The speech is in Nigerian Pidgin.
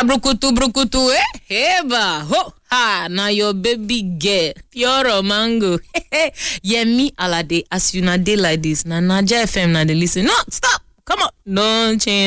brukutu, eh? Heba, ho, ha, now your baby girl, pure mango. Yemi Alade, as you na day like this, na Naija FM na dey listen. No, stop, come on, don't change.